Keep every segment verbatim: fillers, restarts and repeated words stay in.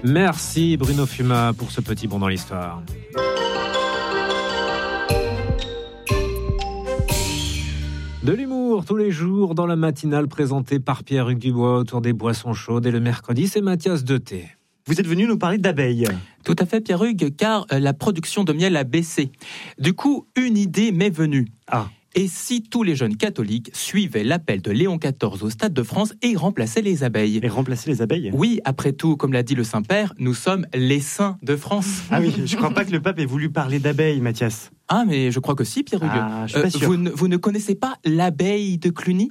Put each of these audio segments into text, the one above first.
Merci Bruno Fuma pour ce petit bond dans l'histoire. De l'humour tous les jours dans la matinale présentée par Pierre-Hugues Dubois autour des boissons chaudes. Et le mercredi, c'est Mathias Deté. Vous êtes venu nous parler d'abeilles. Tout à fait, Pierre-Hugues, car la production de miel a baissé. Du coup, une idée m'est venue. Ah. Et si tous les jeunes catholiques suivaient l'appel de Léon quatorze au Stade de France et remplaçaient les abeilles? Et remplacer les abeilles? Oui, après tout, comme l'a dit le Saint-Père, nous sommes les saints de France. Ah oui, je ne crois pas que le pape ait voulu parler d'abeilles, Mathias. Ah, mais je crois que si, Pierre-Hugues. Ah, je suis pas euh, sûr. Vous, ne, vous ne connaissez pas l'abeille de Cluny?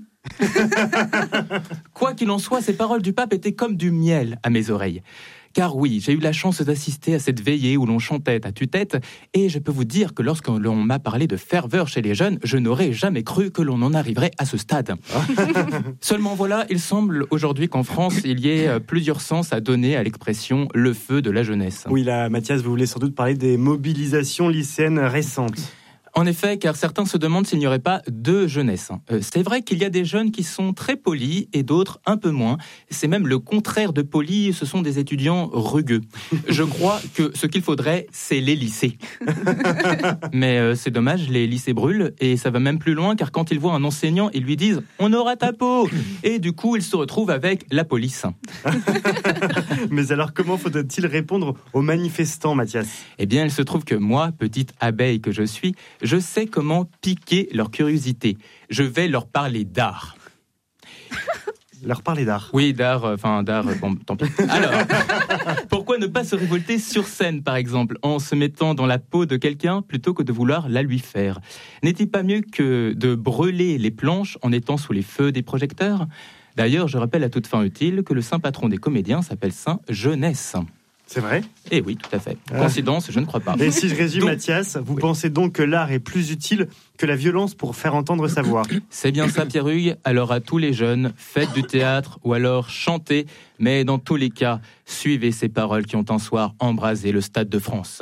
Quoi qu'il en soit, ces paroles du pape étaient comme du miel à mes oreilles. Car oui, j'ai eu la chance d'assister à cette veillée où l'on chantait à tue-tête, et je peux vous dire que lorsque l'on m'a parlé de ferveur chez les jeunes, je n'aurais jamais cru que l'on en arriverait à ce stade. Seulement voilà, il semble aujourd'hui qu'en France, il y ait plusieurs sens à donner à l'expression « le feu de la jeunesse ». Oui, là, Mathias, vous voulez sans doute parler des mobilisations lycéennes récentes. En effet, car certains se demandent s'il n'y aurait pas deux jeunesses. Euh, c'est vrai qu'il y a des jeunes qui sont très polis et d'autres un peu moins. C'est même le contraire de polis, ce sont des étudiants rugueux. Je crois que ce qu'il faudrait, c'est les lycées. Mais euh, c'est dommage, les lycées brûlent et ça va même plus loin, car quand ils voient un enseignant, ils lui disent « on aura ta peau !» Et du coup, ils se retrouvent avec la police. Mais alors, comment faudrait-il répondre aux manifestants, Mathias? Eh bien, il se trouve que moi, petite abeille que je suis, je sais comment piquer leur curiosité. Je vais leur parler d'art. Leur parler d'art. Oui, d'art, enfin euh, d'art, euh, bon, tant pis. Alors, pourquoi ne pas se révolter sur scène, par exemple, en se mettant dans la peau de quelqu'un plutôt que de vouloir la lui faire? N'est-il pas mieux que de brûler les planches en étant sous les feux des projecteurs? D'ailleurs, je rappelle à toute fin utile que le saint patron des comédiens s'appelle Saint Jeunesse. C'est vrai? Eh oui, tout à fait. Coïncidence, je ne crois pas. Et si je résume, donc, Mathias, vous oui. pensez donc que l'art est plus utile que la violence pour faire entendre sa voix? C'est bien ça, Pierre-Hugues. Alors à tous les jeunes, faites du théâtre ou alors chantez, mais dans tous les cas, suivez ces paroles qui ont un soir embrasé le Stade de France.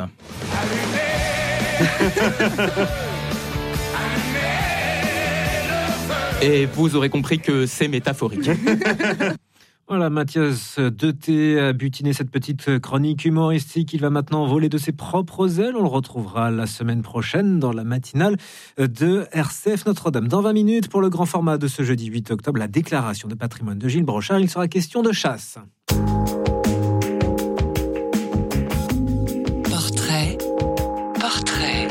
Et vous aurez compris que c'est métaphorique. Voilà, Mathias Deté a butiné cette petite chronique humoristique. Il va maintenant voler de ses propres ailes. On le retrouvera la semaine prochaine dans la matinale de R C F Notre-Dame. Dans vingt minutes, pour le grand format de ce jeudi huit octobre, la déclaration de patrimoine de Gilles Brochard. Il sera question de chasse. Portrait, portrait.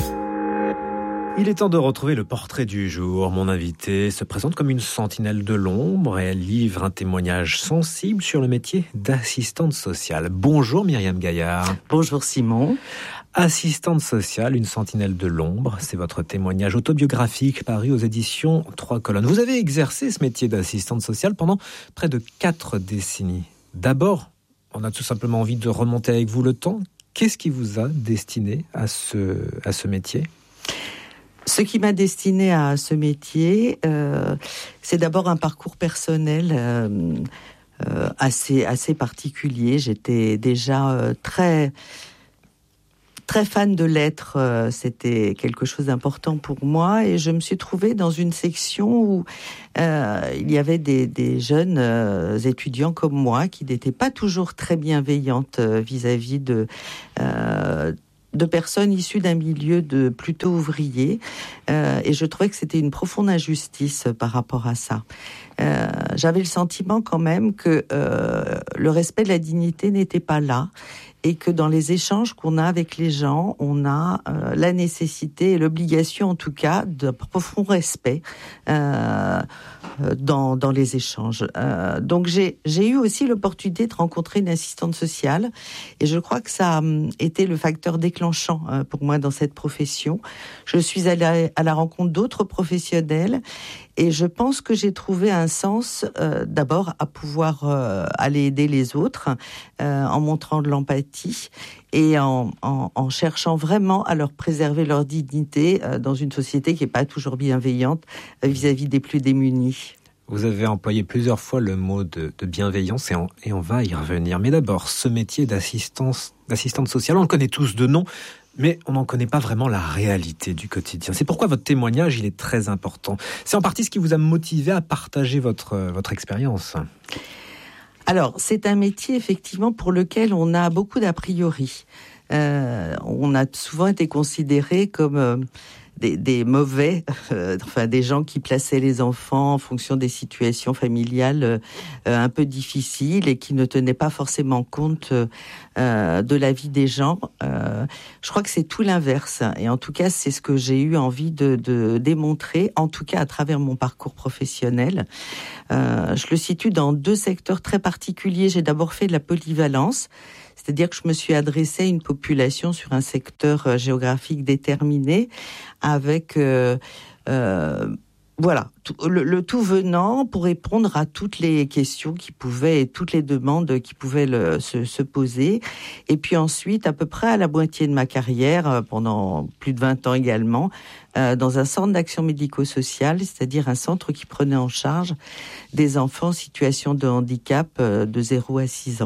Il est temps de retrouver le portrait du jour. Mon invité se présente comme une sentinelle de l'ombre et elle livre un témoignage sensible sur le métier d'assistante sociale. Bonjour Myriam Gaillard. Bonjour Simon. Assistante sociale, une sentinelle de l'ombre, c'est votre témoignage autobiographique paru aux éditions Trois Colonnes. Vous avez exercé ce métier d'assistante sociale pendant près de quatre décennies. D'abord, on a tout simplement envie de remonter avec vous le temps. Qu'est-ce qui vous a destiné à ce, à ce métier ? Ce qui m'a destinée à ce métier, euh, c'est d'abord un parcours personnel euh, euh, assez, assez particulier. J'étais déjà euh, très, très fan de lettres. Euh, c'était quelque chose d'important pour moi. Et je me suis trouvée dans une section où euh, il y avait des, des jeunes euh, étudiants comme moi qui n'étaient pas toujours très bienveillantes euh, vis-à-vis de... Euh, de personnes issues d'un milieu de plutôt ouvrier, euh, et je trouvais que c'était une profonde injustice par rapport à ça. Euh, j'avais le sentiment quand même que euh, le respect de la dignité n'était pas là, et que dans les échanges qu'on a avec les gens, on a euh, la nécessité et l'obligation, en tout cas, d'un profond respect euh, dans, dans les échanges. Euh, donc j'ai, j'ai eu aussi l'opportunité de rencontrer une assistante sociale, et je crois que ça a été le facteur déclenchant euh, pour moi dans cette profession. Je suis allée à la rencontre d'autres professionnels, et je pense que j'ai trouvé un sens, euh, d'abord, à pouvoir euh, aller aider les autres, euh, en montrant de l'empathie et en, en, en cherchant vraiment à leur préserver leur dignité euh, dans une société qui n'est pas toujours bienveillante euh, vis-à-vis des plus démunis. Vous avez employé plusieurs fois le mot de, de bienveillance et on, et on va y revenir. Mais d'abord, ce métier d'assistance, d'assistante sociale, on le connaît tous de nom, mais on n'en connaît pas vraiment la réalité du quotidien. C'est pourquoi votre témoignage, il est très important. C'est en partie ce qui vous a motivé à partager votre, votre expérience. Alors, c'est un métier, effectivement, pour lequel on a beaucoup d'a priori. Euh, on a souvent été considérés comme euh, des, des mauvais, euh, enfin des gens qui plaçaient les enfants en fonction des situations familiales euh, un peu difficiles et qui ne tenaient pas forcément compte euh, de la vie des gens. Euh, je crois que c'est tout l'inverse. Et en tout cas, c'est ce que j'ai eu envie de, de démontrer, en tout cas à travers mon parcours professionnel. Euh, je le situe dans deux secteurs très particuliers. J'ai d'abord fait de la polyvalence, c'est-à-dire que je me suis adressée à une population sur un secteur géographique déterminé, avec euh, euh, voilà tout, le, le tout venant pour répondre à toutes les questions qui pouvaient et toutes les demandes qui pouvaient le, se, se poser. Et puis ensuite, à peu près à la moitié de ma carrière, pendant plus de vingt ans également, euh, dans un centre d'action médico-sociale, c'est-à-dire un centre qui prenait en charge des enfants en situation de handicap euh, de zéro à six ans.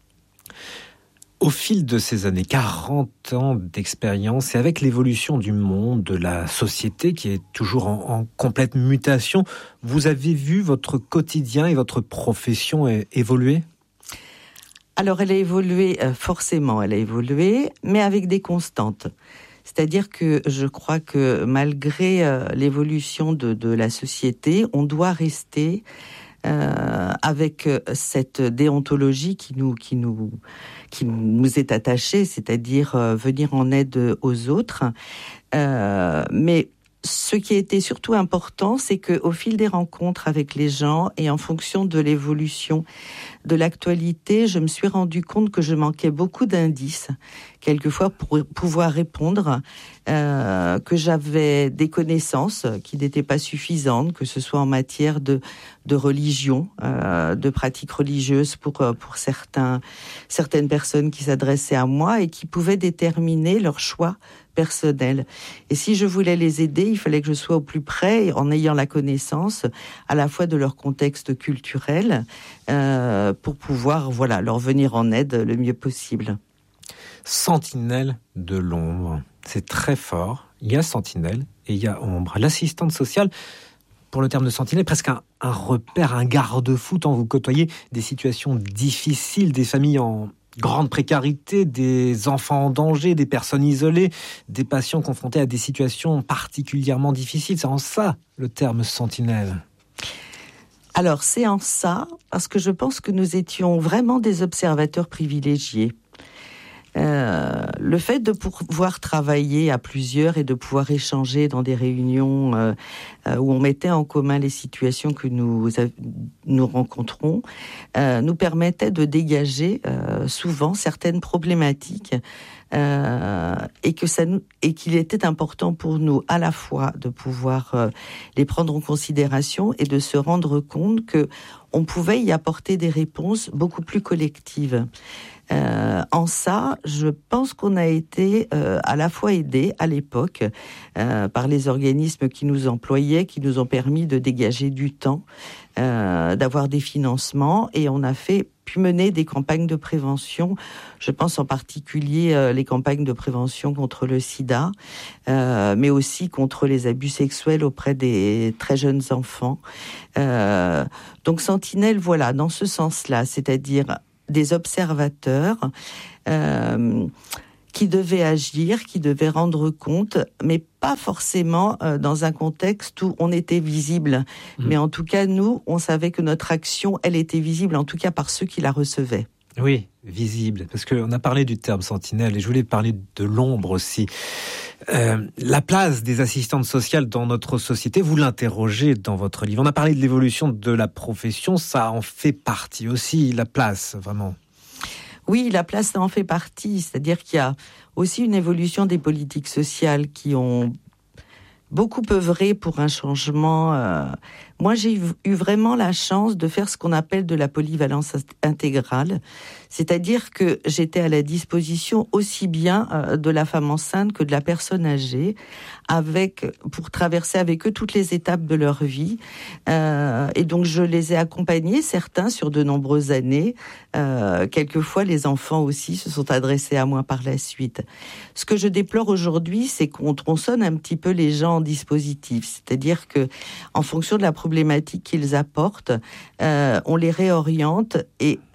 Au fil de ces années, quarante ans d'expérience, et avec l'évolution du monde, de la société qui est toujours en, en complète mutation, vous avez vu votre quotidien et votre profession évoluer ? Alors, elle a évolué, euh, forcément, elle a évolué, mais avec des constantes. C'est-à-dire que je crois que malgré euh, l'évolution de, de la société, on doit rester Euh, avec cette déontologie qui nous qui nous qui nous est attachée, c'est-à-dire euh, venir en aide aux autres. Euh, mais ce qui a été surtout important, c'est que au fil des rencontres avec les gens et en fonction de l'évolution de l'actualité, je me suis rendu compte que je manquais beaucoup d'indices, quelquefois pour pouvoir répondre, euh, que j'avais des connaissances qui n'étaient pas suffisantes, que ce soit en matière de, de religion, euh, de pratiques religieuses pour, pour certains, certaines personnes qui s'adressaient à moi et qui pouvaient déterminer leur choix personnel. Et si je voulais les aider, il fallait que je sois au plus près, en ayant la connaissance à la fois de leur contexte culturel, euh, pour pouvoir voilà, leur venir en aide le mieux possible. Sentinelle de l'ombre, c'est très fort. Il y a sentinelle et il y a ombre. L'assistante sociale, pour le terme de sentinelle, presque un, un repère, un garde-fou, tant vous côtoyez des situations difficiles, des familles en grande précarité, des enfants en danger, des personnes isolées, des patients confrontés à des situations particulièrement difficiles. C'est en ça le terme sentinelle. Alors c'est en ça, parce que je pense que nous étions vraiment des observateurs privilégiés. Euh, le fait de pouvoir travailler à plusieurs et de pouvoir échanger dans des réunions euh, euh, où on mettait en commun les situations que nous, nous rencontrons euh, nous permettait de dégager euh, souvent certaines problématiques euh, et, que ça nous, et qu'il était important pour nous à la fois de pouvoir euh, les prendre en considération et de se rendre compte que on pouvait y apporter des réponses beaucoup plus collectives. Euh, en ça, je pense qu'on a été euh, à la fois aidés à l'époque euh, par les organismes qui nous employaient, qui nous ont permis de dégager du temps, euh, d'avoir des financements, et on a fait pu mener des campagnes de prévention. Je pense en particulier euh, les campagnes de prévention contre le sida, euh, mais aussi contre les abus sexuels auprès des très jeunes enfants. Euh, donc Sentinelle, voilà, dans ce sens-là, c'est-à-dire des observateurs euh, qui devaient agir, qui devaient rendre compte, mais pas forcément euh, dans un contexte où on était visible. Mmh. Mais en tout cas, nous, on savait que notre action, elle était visible, en tout cas par ceux qui la recevaient. Oui, visible, parce qu'on a parlé du terme sentinelle et je voulais parler de l'ombre aussi. Euh, la place des assistantes sociales dans notre société, vous l'interrogez dans votre livre. On a parlé de l'évolution de la profession, ça en fait partie aussi, la place, vraiment. Oui, la place, ça en fait partie. C'est-à-dire qu'il y a aussi une évolution des politiques sociales qui ont beaucoup œuvré pour un changement. Euh... Moi, j'ai eu vraiment la chance de faire ce qu'on appelle de la polyvalence intégrale. C'est-à-dire que j'étais à la disposition aussi bien euh, de la femme enceinte que de la personne âgée, avec, pour traverser avec eux toutes les étapes de leur vie. Euh, et donc, je les ai accompagnés, certains, sur de nombreuses années. Euh, quelquefois, les enfants aussi se sont adressés à moi par la suite. Ce que je déplore aujourd'hui, c'est qu'on tronçonne un petit peu les gens en dispositif. C'est-à-dire que, en fonction de la problématique qu'ils apportent, euh, on les réoriente et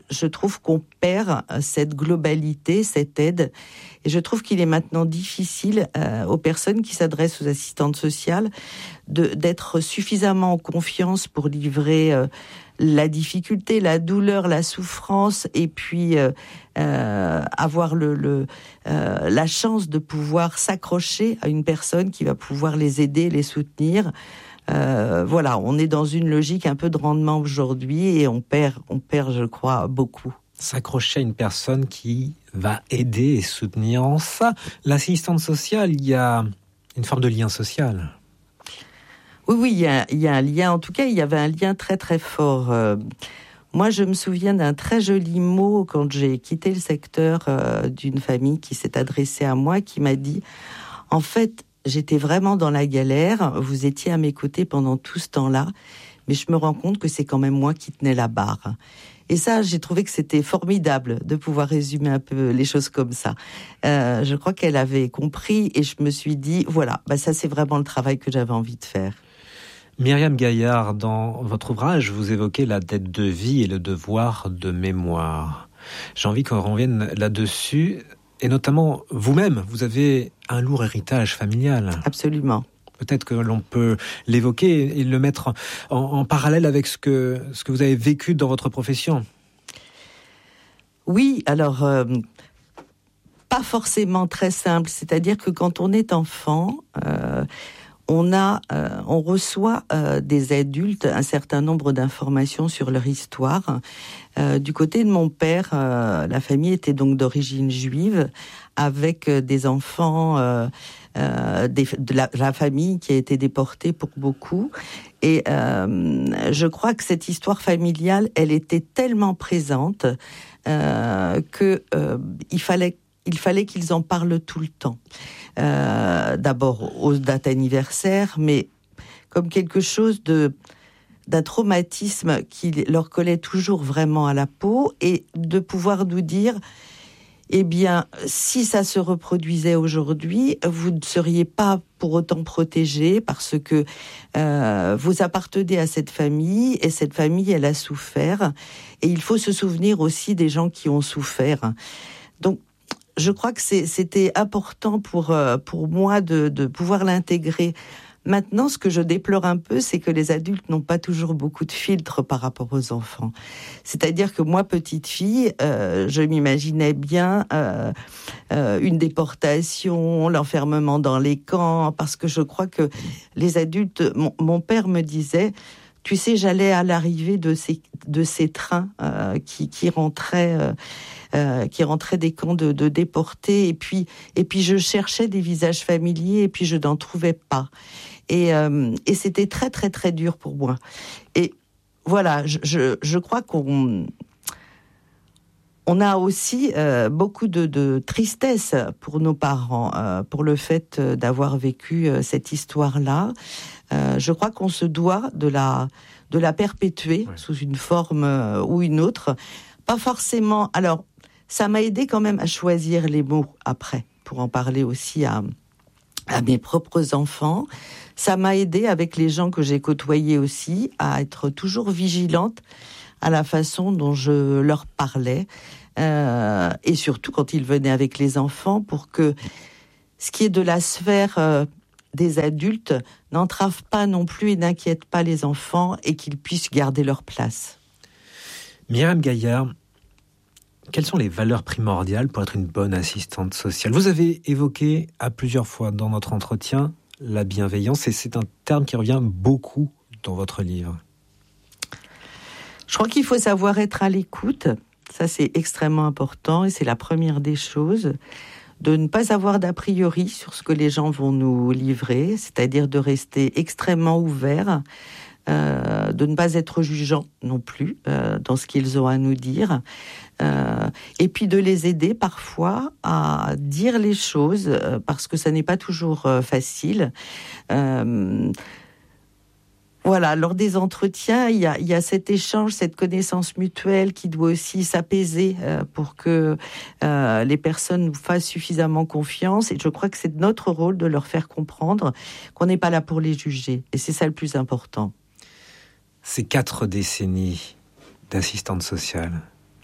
je trouve qu'on perd cette globalité, cette aide. Et je trouve qu'il est maintenant difficile euh, aux personnes qui s'adressent aux assistantes sociales de, d'être suffisamment en confiance pour livrer euh, la difficulté, la douleur, la souffrance, et puis euh, euh, avoir le, le, euh, la chance de pouvoir s'accrocher à une personne qui va pouvoir les aider, les soutenir. Euh, voilà, on est dans une logique un peu de rendement aujourd'hui et on perd, on perd, je crois, beaucoup. S'accrocher à une personne qui va aider et soutenir. En ça, l'assistante sociale, il y a une forme de lien social. Oui, oui, il y a, il y a un lien. En tout cas, il y avait un lien très, très fort. Euh, moi, je me souviens d'un très joli mot quand j'ai quitté le secteur euh, d'une famille qui s'est adressée à moi, qui m'a dit, en fait, j'étais vraiment dans la galère, vous étiez à mes côtés pendant tout ce temps-là, mais je me rends compte que c'est quand même moi qui tenais la barre. Et ça, j'ai trouvé que c'était formidable de pouvoir résumer un peu les choses comme ça. Euh, je crois qu'elle avait compris et je me suis dit, voilà, bah ça c'est vraiment le travail que j'avais envie de faire. Myriam Gaillard, dans votre ouvrage, vous évoquez la dette de vie et le devoir de mémoire. J'ai envie qu'on revienne là-dessus. Et notamment, vous-même, vous avez un lourd héritage familial. Absolument. Peut-être que l'on peut l'évoquer et le mettre en, en parallèle avec ce que, ce que vous avez vécu dans votre profession. Oui, alors, euh, pas forcément très simple. C'est-à-dire que quand on est enfant, euh, on a, euh, on reçoit euh, des adultes un certain nombre d'informations sur leur histoire. Euh, du côté de mon père, euh, la famille était donc d'origine juive, avec euh, des enfants euh, euh, des, de la, la famille qui a été déportée pour beaucoup. Et euh, je crois que cette histoire familiale, elle était tellement présente euh, que euh, il fallait il fallait qu'ils en parlent tout le temps. Euh, d'abord aux dates anniversaires, mais comme quelque chose de d'un traumatisme qui leur collait toujours vraiment à la peau, et de pouvoir nous dire, eh bien, si ça se reproduisait aujourd'hui, vous ne seriez pas pour autant protégés parce que euh, vous appartenez à cette famille et cette famille, elle a souffert, et il faut se souvenir aussi des gens qui ont souffert. Donc, je crois que c'est, c'était important pour, pour moi de, de pouvoir l'intégrer. Maintenant, ce que je déplore un peu, c'est que les adultes n'ont pas toujours beaucoup de filtres par rapport aux enfants. C'est-à-dire que moi, petite fille, euh, je m'imaginais bien euh, euh, une déportation, l'enfermement dans les camps, parce que je crois que les adultes... Mon, mon père me disait... Tu sais, j'allais à l'arrivée de ces, de ces trains euh, qui, qui rentraient... Euh, Euh, qui rentraient des camps de, de déportés, et puis et puis je cherchais des visages familiers et puis je n'en trouvais pas, et euh, et c'était très très très dur pour moi. Et voilà, je je, je crois qu'on on a aussi euh, beaucoup de, de tristesse pour nos parents, euh, pour le fait d'avoir vécu euh, cette histoire-là. Euh, je crois qu'on se doit de la de la perpétuer, ouais, sous une forme euh, ou une autre. Pas forcément. Alors, ça m'a aidé quand même à choisir les mots après, pour en parler aussi à, à mes propres enfants. Ça m'a aidé avec les gens que j'ai côtoyés aussi à être toujours vigilante à la façon dont je leur parlais, euh, et surtout quand ils venaient avec les enfants, pour que ce qui est de la sphère euh, des adultes n'entrave pas non plus et n'inquiète pas les enfants, et qu'ils puissent garder leur place. Myriam Gaillard, quelles sont les valeurs primordiales pour être une bonne assistante sociale ? Vous avez évoqué à plusieurs fois dans notre entretien la bienveillance, et c'est un terme qui revient beaucoup dans votre livre. Je crois qu'il faut savoir être à l'écoute. Ça, c'est extrêmement important, et c'est la première des choses. De ne pas avoir d'a priori sur ce que les gens vont nous livrer, c'est-à-dire de rester extrêmement ouvert, euh, de ne pas être jugeant non plus euh, dans ce qu'ils ont à nous dire, euh, et puis de les aider parfois à dire les choses, euh, parce que ça n'est pas toujours euh, facile. Euh, Voilà, lors des entretiens, il y a, il y a cet échange, cette connaissance mutuelle qui doit aussi s'apaiser euh, pour que euh, les personnes nous fassent suffisamment confiance. Et je crois que c'est notre rôle de leur faire comprendre qu'on n'est pas là pour les juger. Et c'est ça le plus important. Ces quatre décennies d'assistante sociale,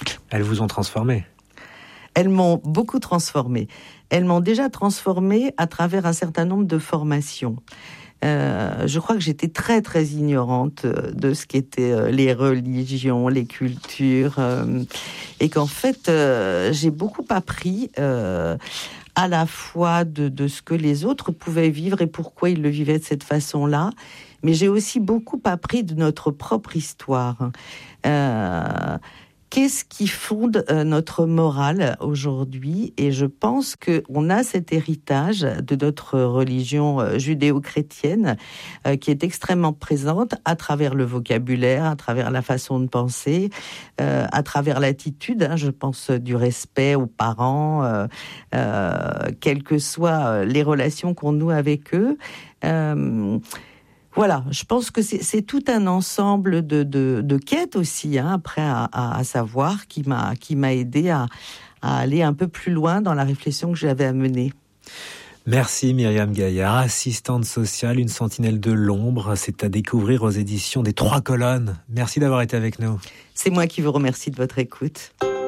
Elles vous ont transformé. Elles m'ont beaucoup transformée. Elles m'ont déjà transformée à travers un certain nombre de formations. Euh, je crois que j'étais très très ignorante de ce qu'étaient les religions, les cultures, euh, et qu'en fait euh, j'ai beaucoup appris euh, à la fois de, de ce que les autres pouvaient vivre et pourquoi ils le vivaient de cette façon-là, mais j'ai aussi beaucoup appris de notre propre histoire. Euh, Qu'est-ce qui fonde euh, notre morale aujourd'hui ? Et je pense qu'on a cet héritage de notre religion euh, judéo-chrétienne euh, qui est extrêmement présente à travers le vocabulaire, à travers la façon de penser, euh, à travers l'attitude, hein, je pense du respect aux parents, euh, euh, quelles que soient les relations qu'on noue avec eux. Euh, Voilà, je pense que c'est, c'est tout un ensemble de, de, de quêtes aussi, hein, après à, à, à savoir, qui m'a, qui m'a aidé à, à aller un peu plus loin dans la réflexion que j'avais à mener. Merci Myriam Gaillard, assistante sociale, une sentinelle de l'ombre. C'est à découvrir aux éditions des Trois Colonnes. Merci d'avoir été avec nous. C'est moi qui vous remercie de votre écoute.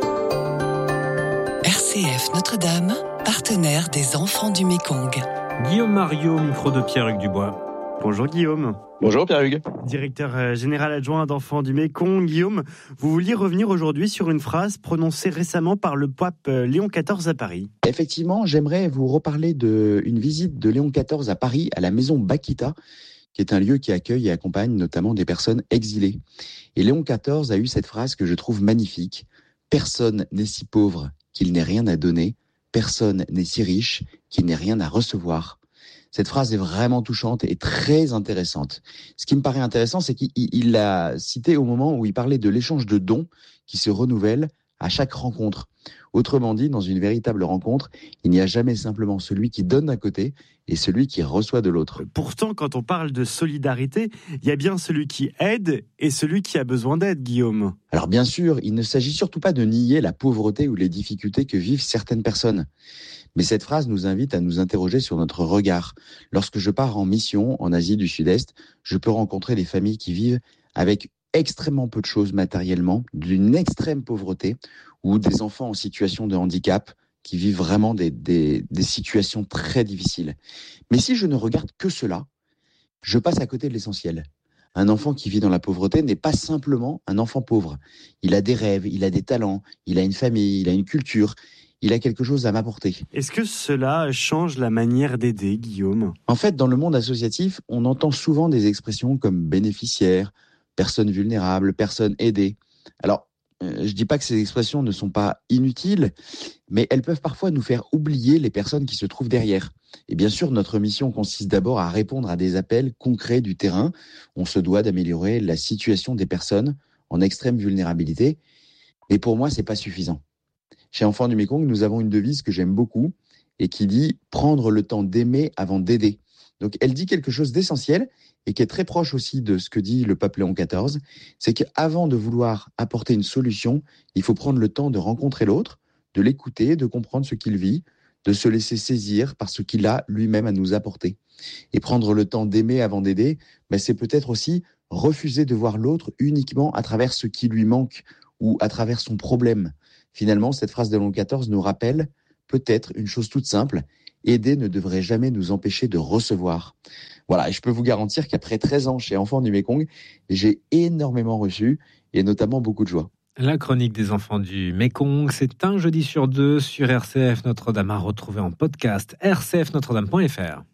R C F Notre-Dame, partenaire des enfants du Mékong. Guillaume Mariot, micro de Pierre-Hugues Dubois. Bonjour Guillaume. Bonjour Pierre-Hugues. Directeur général adjoint d'Enfants du Mékong. Guillaume, vous vouliez revenir aujourd'hui sur une phrase prononcée récemment par le pape Léon quatorze à Paris. Effectivement, j'aimerais vous reparler d'une visite de Léon quatorze à Paris, à la maison Bakita, qui est un lieu qui accueille et accompagne notamment des personnes exilées. Et Léon quatorze a eu cette phrase que je trouve magnifique. « Personne n'est si pauvre qu'il n'ait rien à donner. Personne n'est si riche qu'il n'ait rien à recevoir. » Cette phrase est vraiment touchante et très intéressante. Ce qui me paraît intéressant, c'est qu'il l'a cité au moment où il parlait de l'échange de dons qui se renouvellent à chaque rencontre. Autrement dit, dans une véritable rencontre, il n'y a jamais simplement celui qui donne d'un côté et celui qui reçoit de l'autre. Pourtant, quand on parle de solidarité, il y a bien celui qui aide et celui qui a besoin d'aide, Guillaume. Alors bien sûr, il ne s'agit surtout pas de nier la pauvreté ou les difficultés que vivent certaines personnes. Mais cette phrase nous invite à nous interroger sur notre regard. Lorsque je pars en mission en Asie du Sud-Est, je peux rencontrer des familles qui vivent avec extrêmement peu de choses matériellement, d'une extrême pauvreté, ou des enfants en situation de handicap qui vivent vraiment des, des, des situations très difficiles. Mais si je ne regarde que cela, je passe à côté de l'essentiel. Un enfant qui vit dans la pauvreté n'est pas simplement un enfant pauvre. Il a des rêves, il a des talents, il a une famille, il a une culture. Il a quelque chose à m'apporter. Est-ce que cela change la manière d'aider, Guillaume ? En fait, dans le monde associatif, on entend souvent des expressions comme bénéficiaire, personne vulnérable, personne aidée. Alors, euh, je dis pas que ces expressions ne sont pas inutiles, mais elles peuvent parfois nous faire oublier les personnes qui se trouvent derrière. Et bien sûr, notre mission consiste d'abord à répondre à des appels concrets du terrain. On se doit d'améliorer la situation des personnes en extrême vulnérabilité. Et pour moi, c'est pas suffisant. Chez Enfants du Mékong, nous avons une devise que j'aime beaucoup et qui dit « prendre le temps d'aimer avant d'aider ». Donc, elle dit quelque chose d'essentiel et qui est très proche aussi de ce que dit le pape Léon quatorze. C'est qu'avant de vouloir apporter une solution, il faut prendre le temps de rencontrer l'autre, de l'écouter, de comprendre ce qu'il vit, de se laisser saisir par ce qu'il a lui-même à nous apporter. Et prendre le temps d'aimer avant d'aider, ben c'est peut-être aussi refuser de voir l'autre uniquement à travers ce qui lui manque ou à travers son problème. Finalement, cette phrase de Léon quatorze nous rappelle peut-être une chose toute simple, aider ne devrait jamais nous empêcher de recevoir. Voilà, et je peux vous garantir qu'après treize ans chez Enfants du Mékong, j'ai énormément reçu et notamment beaucoup de joie. La chronique des enfants du Mékong, c'est un jeudi sur deux sur R C F Notre-Dame à retrouver en podcast r c f notre dame point f r.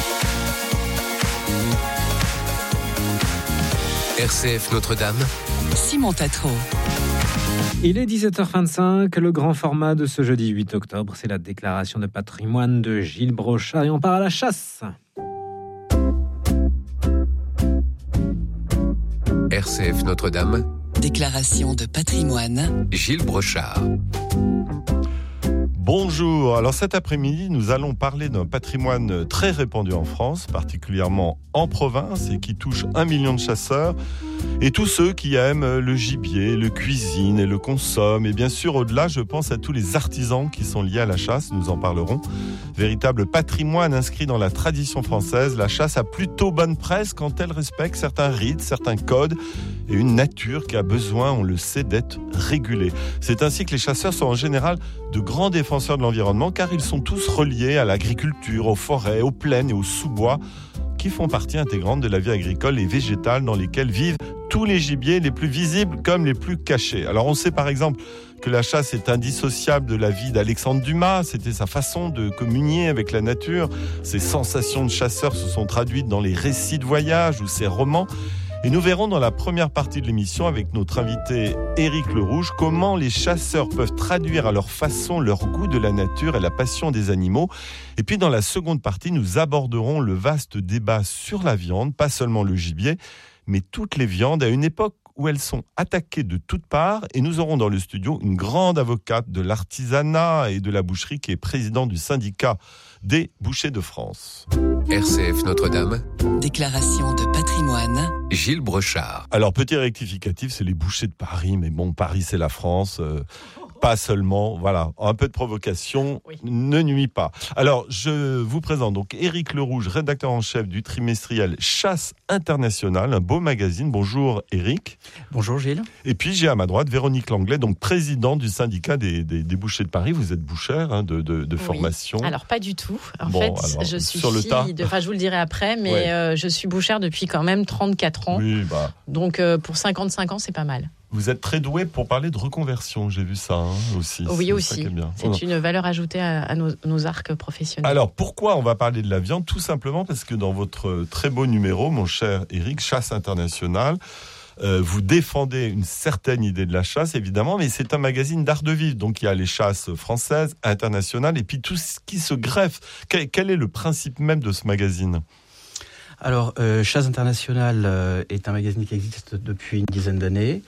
R C F Notre-Dame, Simon Tatro. Il est dix-sept heures vingt-cinq, le grand format de ce jeudi huit octobre, c'est la déclaration de patrimoine de Gilles Brochard et on part à la chasse. R C F Notre-Dame, Déclaration de patrimoine, Gilles Brochard. Bonjour, alors cet après-midi, nous allons parler d'un patrimoine très répandu en France, particulièrement en province et qui touche un million de chasseurs. Et tous ceux qui aiment le gibier, le cuisinent et le consomment. Et bien sûr, au-delà, je pense à tous les artisans qui sont liés à la chasse, nous en parlerons. Véritable patrimoine inscrit dans la tradition française, la chasse a plutôt bonne presse quand elle respecte certains rites, certains codes et une nature qui a besoin, on le sait, d'être régulée. C'est ainsi que les chasseurs sont en général de grands défenseurs de l'environnement car ils sont tous reliés à l'agriculture, aux forêts, aux plaines et aux sous-bois qui font partie intégrante de la vie agricole et végétale dans lesquelles vivent tous les gibiers, les plus visibles comme les plus cachés. Alors on sait par exemple que la chasse est indissociable de la vie d'Alexandre Dumas. C'était sa façon de communier avec la nature. Ses sensations de chasseur se sont traduites dans les récits de voyage ou ses romans. Et nous verrons dans la première partie de l'émission avec notre invité Éric Le Rouge comment les chasseurs peuvent traduire à leur façon leur goût de la nature et la passion des animaux. Et puis dans la seconde partie, nous aborderons le vaste débat sur la viande, pas seulement le gibier, mais toutes les viandes à une époque où elles sont attaquées de toutes parts. Et nous aurons dans le studio une grande avocate de l'artisanat et de la boucherie qui est présidente du syndicat des bouchers de France. R C F Notre-Dame. Déclaration de patrimoine. Gilles Brochard. Alors, petit rectificatif, c'est les bouchers de Paris, mais bon, Paris c'est la France. Euh... Pas seulement, voilà, un peu de provocation oui. ne nuit pas. Alors, je vous présente donc Éric Le Rouge, rédacteur en chef du trimestriel Chasse Internationale, un beau magazine. Bonjour Éric. Bonjour Gilles. Et puis j'ai à ma droite Véronique Langlais, donc présidente du syndicat des, des, des bouchers de Paris. Vous êtes bouchère hein, de, de, de oui. formation. Alors pas du tout. En bon, fait, alors, je suis sur le tas. De, enfin, je vous le dirai après, mais ouais. euh, je suis bouchère depuis quand même trente-quatre ans. Oui, bah. Donc euh, pour cinquante-cinq ans, c'est pas mal. Vous êtes très doué pour parler de reconversion, j'ai vu ça hein, aussi. Oui, c'est aussi. C'est voilà. une valeur ajoutée à, à nos, nos arcs professionnels. Alors, pourquoi on va parler de la viande ? Tout simplement parce que dans votre très beau numéro, mon cher Éric, Chasse Internationale, euh, vous défendez une certaine idée de la chasse, évidemment, mais c'est un magazine d'art de vivre. Donc, il y a les chasses françaises, internationales, et puis tout ce qui se greffe. Quel, quel est le principe même de ce magazine ? Alors, euh, Chasse Internationale euh, est un magazine qui existe depuis une dizaine d'années.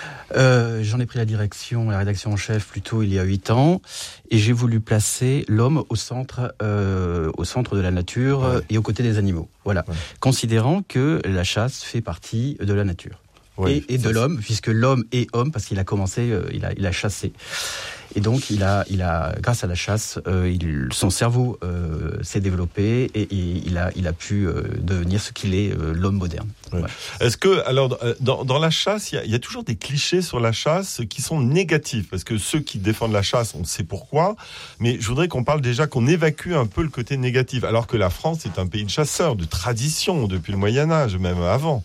Euh, j'en ai pris la direction, la rédaction en chef plutôt il y a huit ans, et j'ai voulu placer l'homme au centre, euh, au centre de la nature ouais. et aux côtés des animaux. Voilà, ouais. Considérant que la chasse fait partie de la nature ouais, et, et de l'homme, puisque l'homme est homme parce qu'il a commencé, euh, il a, il a chassé. Et donc, il a, il a, grâce à la chasse, euh, il, son cerveau euh, s'est développé et, et il a, il a pu euh, devenir ce qu'il est, euh, l'homme moderne. Ouais. Ouais. Est-ce que, alors, dans, dans la chasse, il y, a, il y a toujours des clichés sur la chasse qui sont négatifs, parce que ceux qui défendent la chasse, on sait pourquoi. Mais je voudrais qu'on parle déjà, qu'on évacue un peu le côté négatif, alors que la France est un pays de chasseurs, de tradition depuis le Moyen Âge, même avant.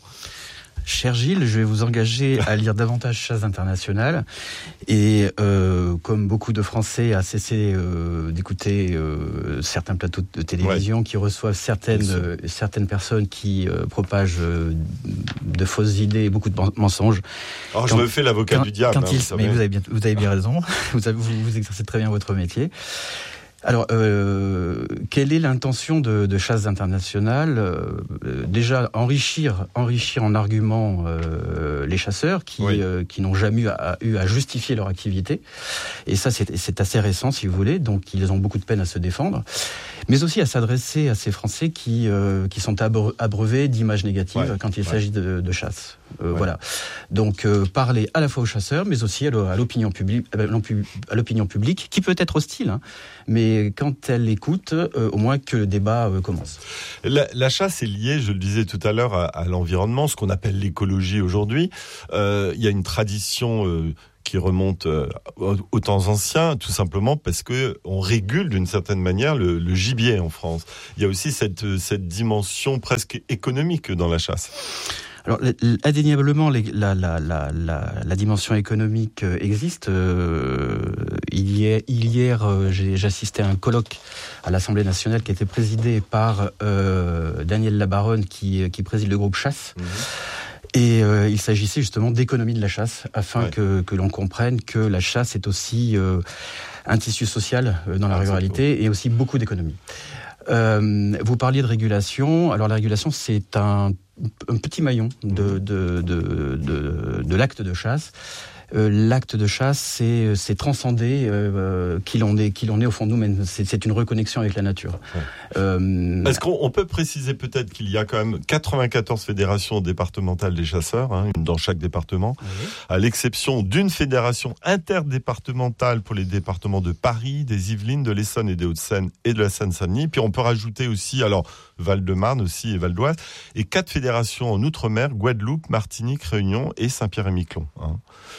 Cher Gilles, je vais vous engager à lire davantage Chasse Internationale et euh, comme beaucoup de Français, à cesser euh, d'écouter euh, certains plateaux de télévision ouais. qui reçoivent certaines, euh, certaines personnes qui euh, propagent euh, de fausses idées et beaucoup de mensonges. Alors quand, je me fais l'avocat quand, du diable. Quand hein, il, vous, mais vous avez bien, vous avez bien raison, vous, avez, vous, vous exercez très bien votre métier. Alors, euh, quelle est l'intention de, de Chasse Internationale ? euh, Déjà, enrichir, enrichir en arguments euh, les chasseurs qui, oui. euh, qui n'ont jamais eu à, eu à justifier leur activité. Et ça, c'est, c'est assez récent, si vous voulez. Donc, ils ont beaucoup de peine à se défendre. Mais aussi à s'adresser à ces Français qui, euh, qui sont abreuvés d'images négatives ouais. quand il ouais. s'agit de, de chasse. Euh, ouais. Voilà. Donc, euh, parler à la fois aux chasseurs, mais aussi à l'opinion publique, à l'opinion publique, qui peut être hostile, hein, mais quand elle écoute, euh, au moins que le débat euh, commence. La, la chasse est liée, je le disais tout à l'heure, à, à l'environnement, ce qu'on appelle l'écologie aujourd'hui. Euh, il y a une tradition euh, qui remonte euh, aux temps anciens, tout simplement parce que on régule d'une certaine manière le, le gibier en France. Il y a aussi cette, cette dimension presque économique dans la chasse. Alors, indéniablement, les, la, la, la, la, la dimension économique existe. Euh, hier, hier euh, j'ai, j'ai assisté à un colloque à l'Assemblée nationale qui était présidé par euh, Daniel Labaronne, qui, qui préside le groupe Chasse. Mmh. Et euh, il s'agissait justement d'économie de la chasse, afin ouais. que, que l'on comprenne que la chasse est aussi euh, un tissu social euh, dans la ah, ruralité et aussi beaucoup d'économie. Euh, vous parliez de régulation. Alors la régulation, c'est un, un petit maillon de, de, de, de, de l'acte de chasse. euh, l'acte de chasse, c'est, c'est transcender euh, qui l'on est, qui l'on est au fond de nous-mêmes. C'est, c'est une reconnexion avec la nature. Ouais. Euh, Est-ce qu'on on peut préciser peut-être qu'il y a quand même quatre-vingt-quatorze fédérations départementales des chasseurs, hein, une dans chaque département, oui. à l'exception d'une fédération interdépartementale pour les départements de Paris, des Yvelines, de l'Essonne et des Hauts-de-Seine et de la Seine-Saint-Denis. Puis on peut rajouter aussi, alors Val-de-Marne aussi et Val d'Oise, et quatre fédérations en Outre-mer, Guadeloupe, Martinique, Réunion et Saint-Pierre-et-Miquelon. Hein.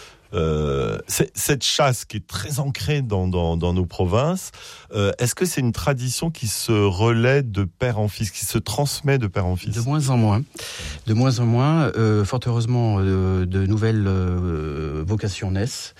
Euh, c'est, cette chasse qui est très ancrée dans, dans, dans nos provinces, euh, est-ce que c'est une tradition qui se relaie de père en fils, qui se transmet de père en fils ? De moins en moins. De moins en moins. Euh, fort heureusement, euh, de nouvelles euh, vocations naissent.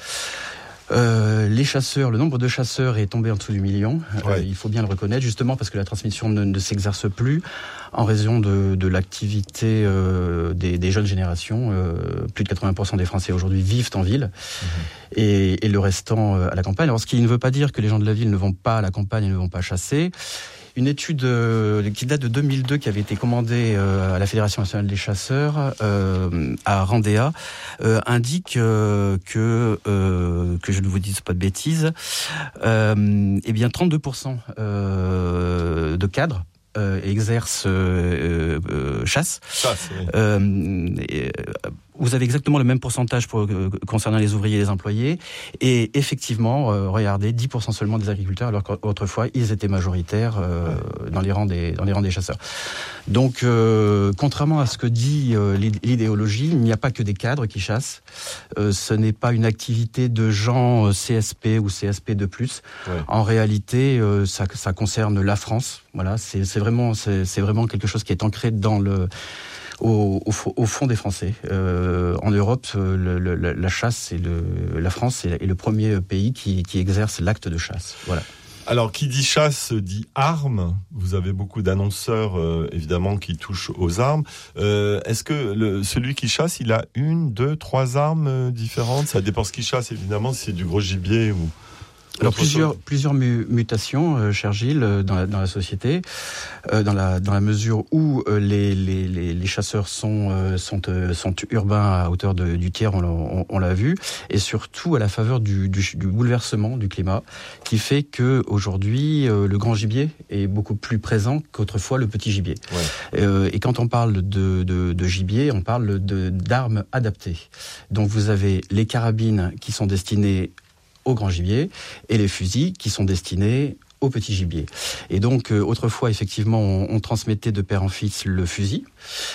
Euh, les chasseurs, le nombre de chasseurs est tombé en dessous du million. Ouais. Euh, il faut bien le reconnaître, justement parce que la transmission ne, ne s'exerce plus en raison de, de l'activité euh, des, des jeunes générations. Euh, plus de quatre-vingts pour cent des Français aujourd'hui vivent en ville mmh. et, et le restant euh, à la campagne. Alors, ce qui ne veut pas dire que les gens de la ville ne vont pas à la campagne et ne vont pas chasser. Une étude euh, qui date de deux mille deux, qui avait été commandée euh, à la Fédération nationale des chasseurs euh, à Randéa, euh, indique euh, que euh, que je ne vous dise pas de bêtises, euh, eh bien trente-deux pour cent euh, de cadres euh, exercent euh, euh, chasse. Chasse, oui. Euh, et, Vous avez exactement le même pourcentage pour, euh, concernant les ouvriers et les employés. Et effectivement, euh, regardez, dix pour cent seulement des agriculteurs, alors qu'autrefois, ils étaient majoritaires euh, ouais. dans les rangs des, dans les rangs des chasseurs. Donc, euh, contrairement à ce que dit euh, l'idéologie, il n'y a pas que des cadres qui chassent. Euh, ce n'est pas une activité de gens C S P ou C S P de plus. Ouais. En réalité, euh, ça, ça concerne la France. Voilà, c'est, c'est vraiment, c'est, c'est vraiment quelque chose qui est ancré dans le... Au, au, au fond des Français. Euh, en Europe, le, le, la chasse, c'est le, la France est le premier pays qui, qui exerce l'acte de chasse. Voilà. Alors, qui dit chasse dit armes. Vous avez beaucoup d'annonceurs, euh, évidemment, qui touchent aux armes. Euh, est-ce que le, celui qui chasse, il a une, deux, trois armes différentes ? Ça dépend ce qu'il chasse, évidemment, si c'est du gros gibier ou... Alors plusieurs plusieurs mu- mutations, euh, cher Gilles, euh, dans la, dans la société, euh, dans la dans la mesure où euh, les, les les les chasseurs sont euh, sont euh, sont urbains à hauteur de, du tiers, on l'a, on, on l'a vu, et surtout à la faveur du, du du bouleversement du climat, qui fait que aujourd'hui euh, le grand gibier est beaucoup plus présent qu'autrefois le petit gibier. Ouais. Euh, et quand on parle de, de de gibier, on parle de d'armes adaptées. Donc vous avez les carabines qui sont destinées au grand gibier, et les fusils qui sont destinés au petit gibier. Et donc, euh, autrefois, effectivement, on, on transmettait de père en fils le fusil.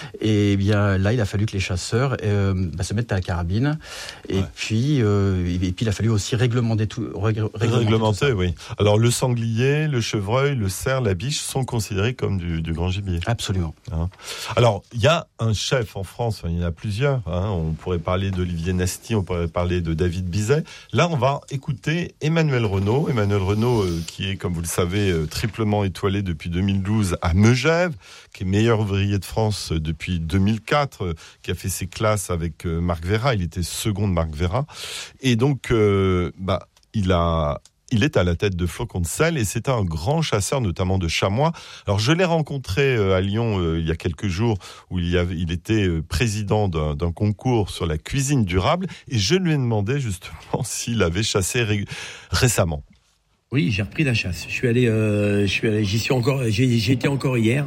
Et bien là, il a fallu que les chasseurs euh, bah, se mettent à la carabine. Et ouais. puis, euh, et puis, il a fallu aussi réglementer tout. Rég- réglementer, réglementer tout ça. Oui. Alors, le sanglier, le chevreuil, le cerf, la biche sont considérés comme du, du grand gibier. Absolument. Hein. Alors, il y a un chef en France, il y en a plusieurs. Hein. On pourrait parler d'Olivier Nasty, on pourrait parler de David Bizet. Là, on va écouter Emmanuel Renaud. Emmanuel Renaud, euh, qui est, comme vous le savez, euh, triplement étoilé depuis deux mille douze à Megève, qui est meilleur ouvrier de France euh, depuis deux mille quatre, euh, qui a fait ses classes avec euh, Marc Vera. Il était second de Marc Vera. Et donc, euh, bah, il a... Il est à la tête de Flocon de Sel et c'est un grand chasseur, notamment de chamois. Alors, je l'ai rencontré à Lyon euh, il y a quelques jours où il, y avait, il était président d'un, d'un concours sur la cuisine durable et je lui ai demandé justement s'il avait chassé ré- récemment. Oui, j'ai repris la chasse. Je suis allé, euh, je suis allé, j'y suis encore, j'ai, j'y étais encore hier.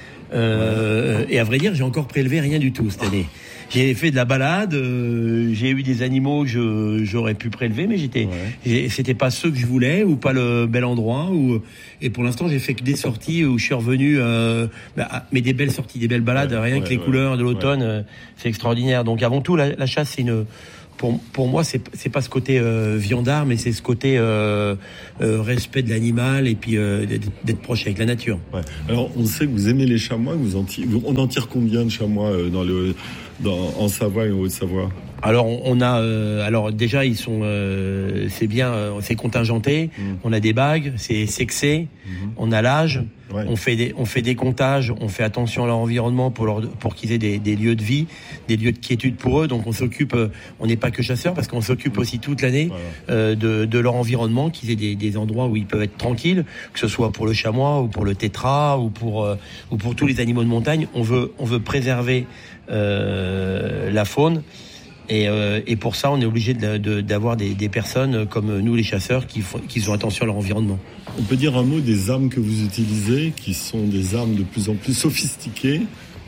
Euh, et à vrai dire, j'ai encore prélevé rien du tout cette année. J'ai fait de la balade, euh, j'ai eu des animaux que je, j'aurais pu prélever, mais j'étais, ouais. j'ai, c'était pas ceux que je voulais ou pas le bel endroit. Ou, et pour l'instant, j'ai fait que des sorties où je suis revenu, euh, bah, mais des belles sorties, des belles balades, ouais, rien ouais, que les ouais, couleurs de l'automne, ouais. euh, c'est extraordinaire. Donc avant tout, la, la chasse, c'est une... Pour, pour moi, c'est, c'est pas ce côté euh, viandard, mais c'est ce côté euh, euh, respect de l'animal et puis euh, d'être, d'être proche avec la nature. Ouais. Alors, on sait que vous aimez les chamois. Vous en tirez, on en tire combien de chamois euh, dans le, dans, en Savoie et en Haute-Savoie ? Alors on a, euh, alors déjà ils sont, euh, c'est bien, euh, c'est contingenté. Mmh. On a des bagues, c'est sexé. Mmh. On a l'âge. Ouais. On fait des, on fait des comptages. On fait attention à leur environnement pour leur, pour qu'ils aient des, des lieux de vie, des lieux de quiétude pour eux. Donc on s'occupe, euh, on n'est pas que chasseurs parce qu'on s'occupe aussi toute l'année voilà. euh, de, de leur environnement, qu'ils aient des, des endroits où ils peuvent être tranquilles, que ce soit pour le chamois ou pour le tétras ou pour, euh, ou pour tous les animaux de montagne. On veut, on veut préserver euh, la faune. Et, euh, et pour ça, on est obligé de, de, d'avoir des, des personnes comme nous, les chasseurs, qui font, qui font attention à leur environnement. On peut dire un mot des armes que vous utilisez, qui sont des armes de plus en plus sophistiquées.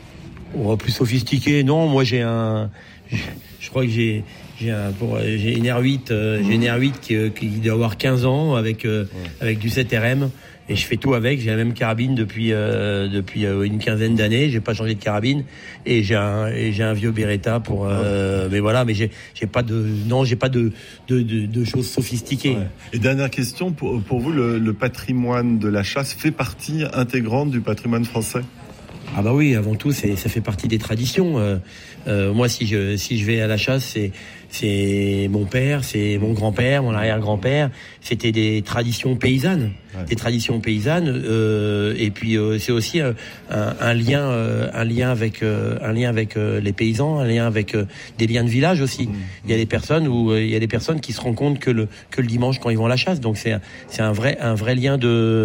Oh, plus sophistiquées, non. Moi, j'ai un, je crois que j'ai, j'ai un, pour, j'ai une R huit, euh, j'ai une R huit qui, qui doit avoir quinze ans avec, euh, ouais. avec du sept R M. Et je fais tout avec. J'ai la même carabine depuis euh, depuis euh, une quinzaine d'années. J'ai pas changé de carabine. Et j'ai un et j'ai un vieux Beretta pour. Euh, mais voilà. Mais j'ai j'ai pas de non. J'ai pas de de de, de choses sophistiquées. Ouais. Et dernière question pour pour vous, le, le patrimoine de la chasse fait partie intégrante du patrimoine français? Ah bah oui, avant tout, c'est ça fait partie des traditions. Euh, euh, moi, si je si je vais à la chasse, c'est c'est mon père, c'est mon grand-père, mon arrière-grand-père. C'était des traditions paysannes, ouais. des traditions paysannes. Euh, et puis euh, c'est aussi un, un, un lien, euh, un lien avec euh, un lien avec euh, les paysans, un lien avec euh, des liens de village aussi. Mmh. Il y a des personnes où euh, il y a des personnes qui se rendent compte que le que le dimanche quand ils vont à la chasse. Donc c'est c'est un vrai un vrai lien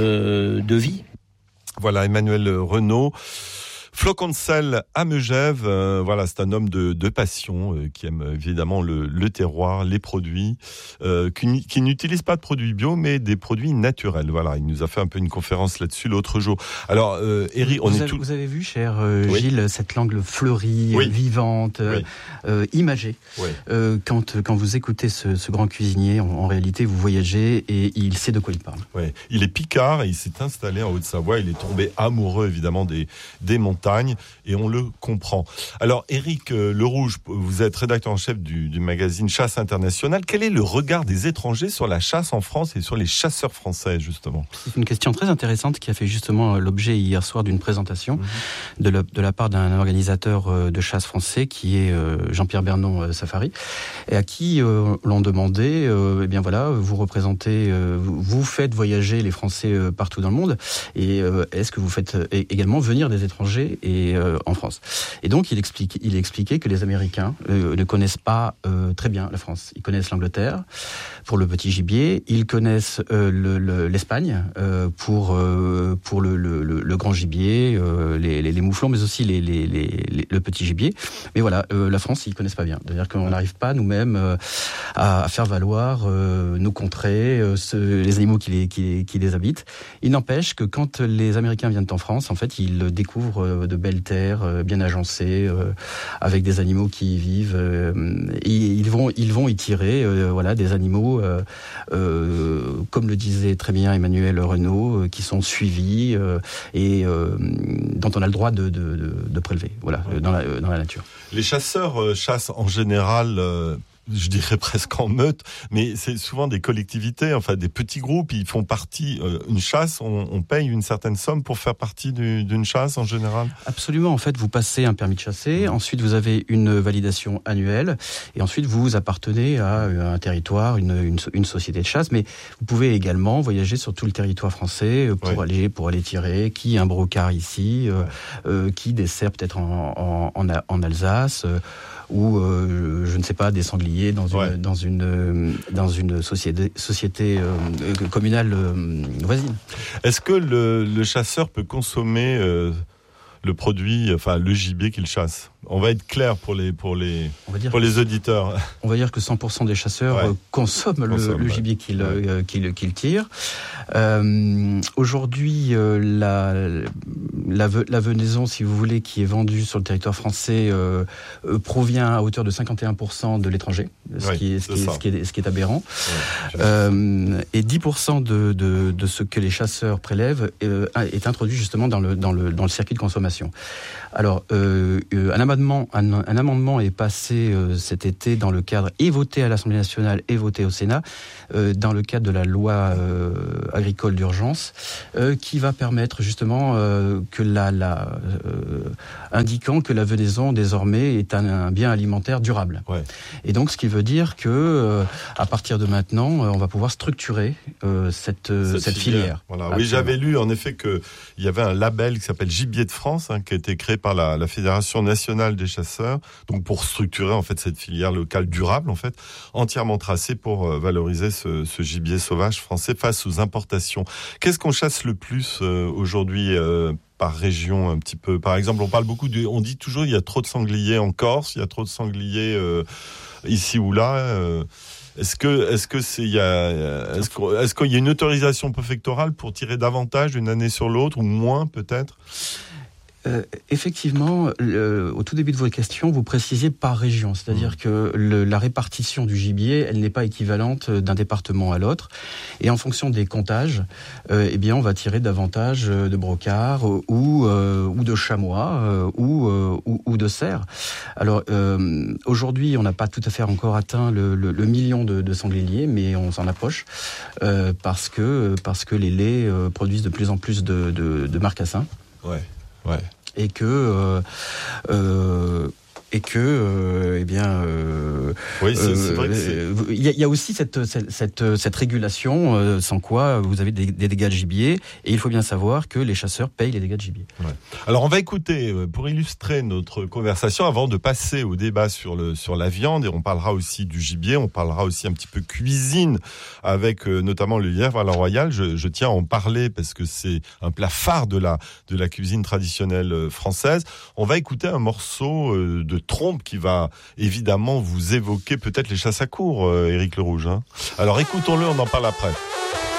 de de vie. Voilà, Emmanuel Renaud. Flocon de sel à Megève, euh, voilà, c'est un homme de, de passion euh, qui aime évidemment le, le terroir, les produits, euh, qui, qui n'utilise pas de produits bio, mais des produits naturels. Voilà, il nous a fait un peu une conférence là-dessus l'autre jour. Alors, euh, Eric, on vous est avez, tout... Vous avez vu, cher euh, oui. Gilles, cette langue fleurie, oui. vivante, oui. euh, imagée. Oui. Euh, quand, quand vous écoutez ce, ce grand cuisinier, en, en réalité, vous voyagez et il sait de quoi il parle. Oui. Il est picard et il s'est installé en Haute-Savoie. Il est tombé amoureux, évidemment, des, des montagnes. Et on le comprend. Alors, Éric euh, Le Rouge, vous êtes rédacteur en chef du, du magazine Chasse Internationale. Quel est le regard des étrangers sur la chasse en France et sur les chasseurs français, justement? C'est une question très intéressante qui a fait justement l'objet hier soir d'une présentation mmh. de, la, de la part d'un organisateur de chasse français qui est euh, Jean-Pierre Bernon Safari, et à qui euh, l'on demandait, euh, eh bien voilà, vous représentez, euh, vous faites voyager les Français euh, partout dans le monde, et euh, est-ce que vous faites également venir des étrangers et euh, en France. Et donc il explique, il expliquait que les Américains euh, ne connaissent pas euh, très bien la France. Ils connaissent l'Angleterre pour le petit gibier, ils connaissent euh, le, le, l'Espagne euh, pour euh, pour le, le, le grand gibier, euh, les, les, les mouflons, mais aussi les, les, les, les, le petit gibier. Mais voilà, euh, la France ils connaissent pas bien. C'est-à-dire qu'on n'arrive pas nous-mêmes euh, à, à faire valoir euh, nos contrées, euh, ce, les animaux qui les, qui, qui les habitent. Il n'empêche que quand les Américains viennent en France, en fait, ils découvrent euh, de belles terres euh, bien agencées, euh, avec des animaux qui y vivent. Euh, et ils vont, ils vont y tirer, euh, voilà, des animaux, euh, euh, comme le disait très bien Emmanuel Renaud, euh, qui sont suivis euh, et euh, dont on a le droit de, de, de, de prélever, voilà, euh, dans, la, euh, dans la nature. Les chasseurs euh, chassent en général. Euh... je dirais presque en meute, mais c'est souvent des collectivités, enfin des petits groupes, ils font partie, euh, une chasse, on, on paye une certaine somme pour faire partie du, d'une chasse en général? Absolument, en fait vous passez un permis de chasser, mmh. ensuite vous avez une validation annuelle, et ensuite vous appartenez à un territoire, une, une, une société de chasse, mais vous pouvez également voyager sur tout le territoire français pour, ouais. aller, pour aller tirer, qui un brocard ici, euh, ouais. euh, qui dessert peut-être en, en, en, en Alsace, euh, ou euh, je ne sais pas, des sangliers dans une ouais. dans une dans une société société euh, communale euh, voisine. Est-ce que le, le chasseur peut consommer euh, le produit, enfin le gibier qu'il chasse? On va être clair pour les pour les pour les auditeurs. On va dire que cent pour cent des chasseurs ouais. consomment le, Consomme, le gibier ouais. qu'ils, ouais. euh, qu'ils qu'ils tirent. Euh, aujourd'hui, euh, la, la la venaison, si vous voulez, qui est vendue sur le territoire français euh, euh, provient à hauteur de cinquante et un pour cent de l'étranger, ce, ouais, qui, est, ce, qui, est, ce, qui, est, ce qui est aberrant. Ouais, euh, et dix pour cent de, de de ce que les chasseurs prélèvent euh, est introduit justement dans le dans le dans le circuit de consommation. Alors, euh, un amendement, un, un amendement est passé euh, cet été dans le cadre et voté à l'Assemblée nationale et voté au Sénat euh, dans le cadre de la loi euh, agricole d'urgence euh, qui va permettre justement euh, que la, la euh, indiquant que la venaison désormais est un, un bien alimentaire durable. Ouais. Et donc, ce qui veut dire que euh, à partir de maintenant, euh, on va pouvoir structurer euh, cette euh, cette, cette filière. filière. Voilà. Oui, j'avais lu en effet que il y avait un label qui s'appelle Gibier de France hein, qui a été créé par la, la Fédération nationale nationale des chasseurs, donc pour structurer en fait cette filière locale durable, en fait, entièrement tracée pour euh, valoriser ce, ce gibier sauvage français face aux importations. Qu'est-ce qu'on chasse le plus euh, aujourd'hui euh, par région un petit peu? Par exemple, on parle beaucoup de, on dit toujours il y a trop de sangliers en Corse, il y a trop de sangliers euh, ici ou là. Euh, Est-ce que, est-ce que c'est, il y a, est-ce qu'il est-ce qu'il y a une autorisation préfectorale pour tirer davantage d'une année sur l'autre ou moins peut-être? Euh, effectivement, le, au tout début de votre question, vous précisez par région, c'est-à-dire mmh. que le, la répartition du gibier, elle n'est pas équivalente d'un département à l'autre, et en fonction des comptages, euh, eh bien, on va tirer davantage de brocards ou euh, ou de chamois euh, ou, euh, ou ou de cerfs. Alors euh, aujourd'hui, on n'a pas tout à fait encore atteint le, le, le million de, de sangliers, mais on s'en approche euh, parce que parce que les laits euh, produisent de plus en plus de, de, de marcassins. Ouais. Ouais. Et que euh, euh, et que euh, eh bien euh, oui, c'est, c'est vrai que c'est... il y, y a aussi cette cette cette, cette régulation euh, sans quoi vous avez des, des dégâts de gibier, et il faut bien savoir que les chasseurs payent les dégâts de gibier. Ouais. Alors on va écouter pour illustrer notre conversation avant de passer au débat sur le sur la viande, et on parlera aussi du gibier, on parlera aussi un petit peu cuisine avec euh, notamment le lièvre à la royale. Je, je tiens à en parler parce que c'est un plat phare de la de la cuisine traditionnelle française. On va écouter un morceau euh, de trompe qui va évidemment vous évoquer peut-être les chasses à courre, euh, Éric Le Rouge. Hein. Alors écoutons-le, on en parle après.